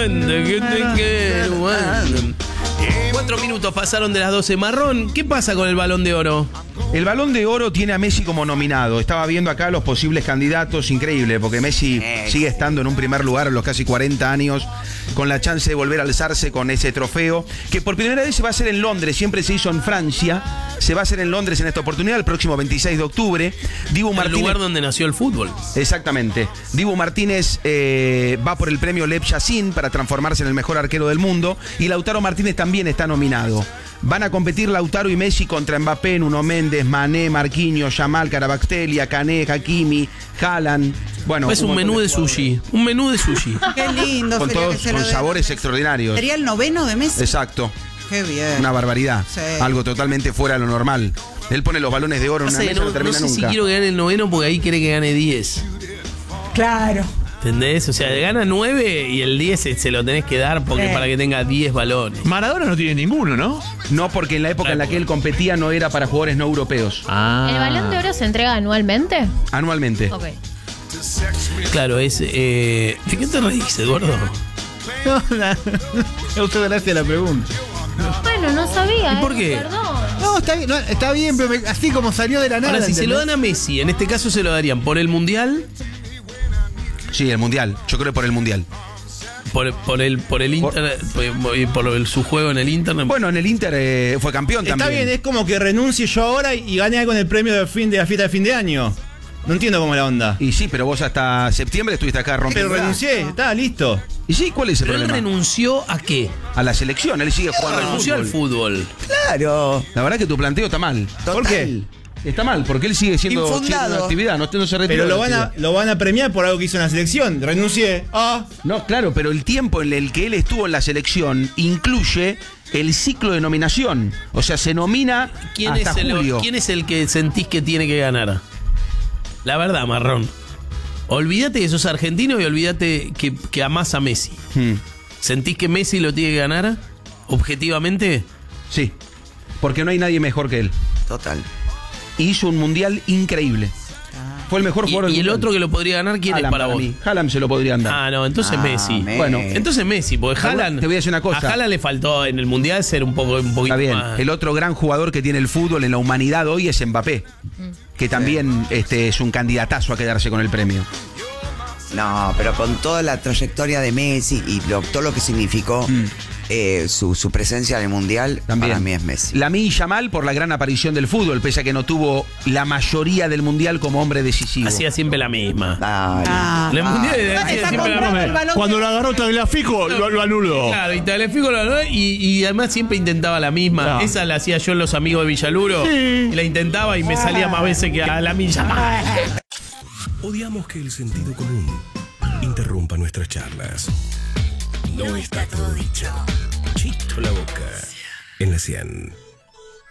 gente que te quiero. 4 minutos pasaron de las 12. Marrón, ¿qué pasa con el Balón de Oro? El Balón de Oro tiene a Messi como nominado. Estaba viendo acá los posibles candidatos, increíble, porque Messi sigue estando en un primer lugar a los casi 40 años, con la chance de volver a alzarse con ese trofeo, que por primera vez se va a hacer en Londres, siempre se hizo en Francia, se va a hacer en Londres en esta oportunidad, el próximo 26 de octubre. Dibu Martínez, el lugar donde nació el fútbol. Exactamente. Dibu Martínez va por el premio Lev Yassin para transformarse en el mejor arquero del mundo, y Lautaro Martínez también está nominado. Van a competir Lautaro y Messi contra Mbappé, Nuno Méndez, Mané, Marquinhos, Yamal, Carabactelia, Cané, Hakimi, Haaland. Bueno, es un menú de sushi. Un menú de sushi. Qué lindo. Con todos, con sabores extraordinarios. ¿Sería el 9º de Messi? Exacto. Qué bien. Una barbaridad. Sí. Algo totalmente fuera de lo normal. Él pone los balones de oro en una mesa, no termina no sé nunca. si quiero que gane el 9º porque ahí quiere que gane 10. Claro. ¿Entendés? O sea, gana 9 y el 10 se lo tenés que dar porque para que tenga 10 balones. Maradona no tiene ninguno, ¿no? No, porque en la época en la que él competía no era para jugadores no europeos. ¿El Balón de Oro se entrega anualmente? Anualmente. Ok. Claro, es... ¿De qué te reís, Eduardo? Me gustó gracia la pregunta. Bueno, no sabía. ¿Y por qué? Perdón. No, está bien, pero así como salió de la nada. Ahora, si se ¿entendés? lo dan a Messi, en este caso se lo darían por el Mundial, Sí, el Mundial. Yo creo que por el Mundial. por el Inter, por su juego en el Inter. Bueno, en el Inter fue campeón Está también. bien, es como que renuncie yo ahora y gane algo en el premio de la fiesta de fin de año. No entiendo cómo es la onda. Y sí, pero vos hasta septiembre estuviste acá rompiendo. Pero renuncié, está listo. Y sí, ¿cuál es el Pero él problema? renunció a qué? A la selección, él sigue jugando Renunció al fútbol. Claro. La verdad que tu planteo está mal. ¿Por qué? Está mal, porque él sigue siendo Infundado. una actividad, no se retiró. Pero de la lo actividad. van a premiar por algo que hizo en la selección. Renuncié. No, claro, pero el tiempo en el que él estuvo en la selección incluye el ciclo de nominación. O sea, se nomina hasta julio. ¿Quién es el que sentís que tiene que ganar? La verdad, Marrón. Olvídate que sos argentino y olvídate que amás a Messi. ¿Sentís que Messi lo tiene que ganar? ¿Objetivamente? Sí, porque no hay nadie mejor que él. Total. Hizo un mundial increíble. Fue el mejor jugador ¿Y del el mundial. otro que lo podría ganar quién Haaland es para vos? mí. Haaland se lo podrían dar. Ah, no, entonces Messi. Bueno, Entonces Messi, porque Haaland... Te voy a decir una cosa. A Haaland le faltó en el Mundial ser un poquito está bien. más... El otro gran jugador que tiene el fútbol en la humanidad hoy es Mbappé, que también es un candidatazo a quedarse con el premio. No, pero con toda la trayectoria de Messi y todo lo que significó su presencia en el Mundial, También. para mí es Messi. Lamine y Yamal por la gran aparición del fútbol, pese a que no tuvo la mayoría del Mundial como hombre decisivo. Hacía siempre la misma. Dale. El Mundial hacía siempre la misma. Cuando lo agarró Tagliafico, lo anuló. Claro, y Tagliafico lo anuló y además siempre intentaba la misma. No. Esa la hacía yo en Los Amigos de Villaluro. Sí. Y la intentaba y me salía más veces que a la milla. Odiamos que el sentido común interrumpa nuestras charlas. No está todo dicho. Chito la boca. En la 100.